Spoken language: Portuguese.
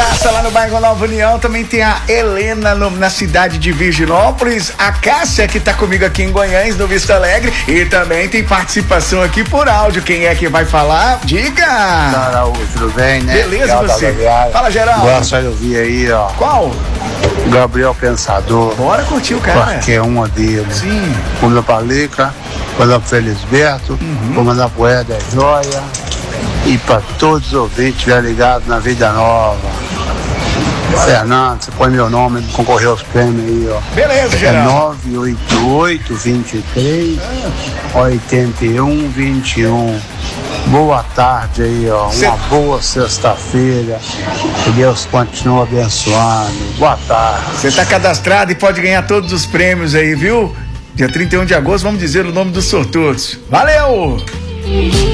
abraço lá no bairro Nova União. Também tem a Helena na cidade de Virginópolis. A Cássia, que tá comigo aqui em Goiânia, no Vista Alegre. E também tem participação aqui por áudio. Quem é que vai falar? Diga! Araújo, tudo bem, né? Beleza, você? Fala, Geraldo. Gosta de ouvir aí, ó. Qual? Gabriel Pensador. Bora curtir o cara. Qualquer uma deles. Sim. Vou mandar pra Lica, vou mandar pro Felisberto, vou mandar pro Éder Joia e pra todos os ouvintes que estiverem ligados na Vida Nova. Fernando, você põe meu nome, ele concorreu aos prêmios aí, ó. Beleza, Geraldo. É 988-23-81-21. Boa tarde aí, ó. Uma boa sexta-feira. Que Deus continue abençoando. Boa tarde. Você tá cadastrado e pode ganhar todos os prêmios aí, viu? Dia 31 de agosto, vamos dizer o nome dos sortudos. Valeu!